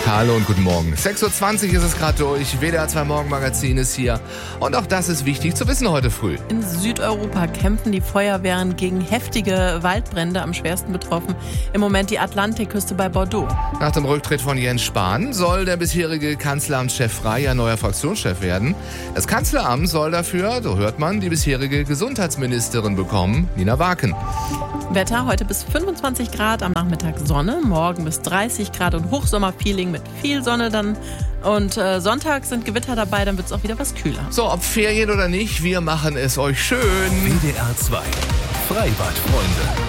Hallo und guten Morgen. 6.20 Uhr ist es gerade durch. WDR 2 Morgenmagazin ist hier. Und auch das ist wichtig zu wissen heute früh. In Südeuropa kämpfen die Feuerwehren gegen heftige Waldbrände, am schwersten betroffen im Moment die Atlantikküste bei Bordeaux. Nach dem Rücktritt von Jens Spahn soll der bisherige Kanzleramtschef Frey ja neuer Fraktionschef werden. Das Kanzleramt soll dafür, so hört man, die bisherige Gesundheitsministerin bekommen, Nina Waken. Wetter heute bis 25 Grad, am Nachmittag Sonne, morgen bis 30 Grad und Hochsommerfeeling mit viel Sonne dann. Und Sonntag sind Gewitter dabei, dann wird es auch wieder was kühler. So, ob Ferien oder nicht, wir machen es euch schön. WDR 2 Freibadfreunde.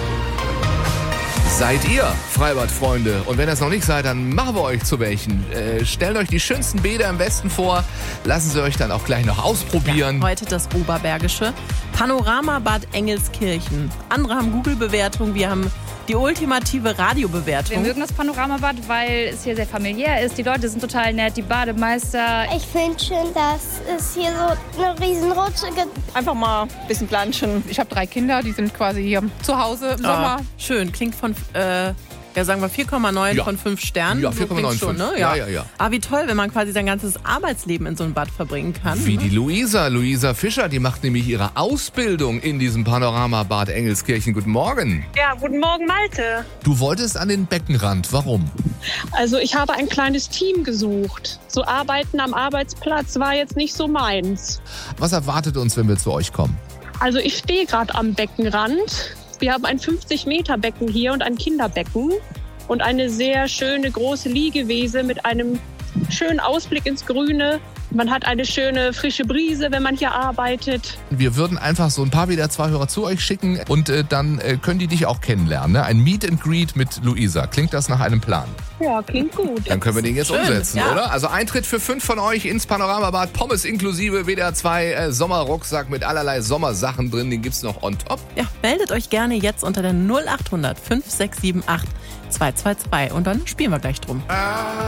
Seid ihr Freibadfreunde? Und wenn ihr es noch nicht seid, dann machen wir euch zu welchen. Stellt euch die schönsten Bäder im Westen vor. Lassen sie euch dann auch gleich noch ausprobieren. Ja, heute das Oberbergische Panoramabad Engelskirchen. Andere haben Google-Bewertung, wir haben die ultimative Radiobewertung. Wir mögen das Panoramabad, weil es hier sehr familiär ist. Die Leute sind total nett, die Bademeister. Ich finde schön, dass es hier so eine Riesenrutsche gibt. Einfach mal ein bisschen planschen. Ich habe 3 Kinder, die sind quasi hier zu Hause im Sommer. Schön, klingt von, sagen wir 4,9 von 5 Sternen. Ja, So 4,95. schon, ne? Ja. Aber wie toll, wenn man quasi sein ganzes Arbeitsleben in so einem Bad verbringen kann. Wie die Luisa Fischer, die macht nämlich ihre Ausbildung in diesem Panoramabad Engelskirchen. Guten Morgen. Ja, guten Morgen, Malte. Du wolltest an den Beckenrand. Warum? Also ich habe ein kleines Team gesucht. So Arbeiten am Arbeitsplatz war jetzt nicht so meins. Was erwartet uns, wenn wir zu euch kommen? Also ich stehe gerade am Beckenrand. Wir haben ein 50-Meter-Becken hier und ein Kinderbecken und eine sehr schöne große Liegewiese mit einem schönen Ausblick ins Grüne. Man hat eine schöne frische Brise, wenn man hier arbeitet. Wir würden einfach so ein paar WDR 2 Hörer zu euch schicken und dann können die dich auch kennenlernen. Ne? Ein Meet and Greet mit Luisa. Klingt das nach einem Plan? Ja, klingt gut. Dann können wir den jetzt Schön, umsetzen, ja. oder? Also Eintritt für 5 von euch ins Panoramabad. Pommes inklusive WDR 2 Sommerrucksack mit allerlei Sommersachen drin. Den gibt's noch on top. Ja, meldet euch gerne jetzt unter der 0800 5678 222 und dann spielen wir gleich drum.